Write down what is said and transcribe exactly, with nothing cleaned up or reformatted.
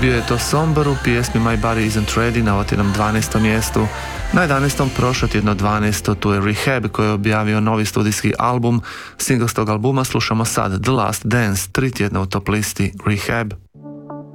Bio je to Somber u pjesmi My Body Isn't Ready na otjednom dvanaestom mjestu. Na jedanaestom prošlo tjedno dvanaesto tu je Rehab koji je objavio novi studijski album. Single s tog albuma slušamo sad The Last Dance, tri tjedna u top listi Rehab.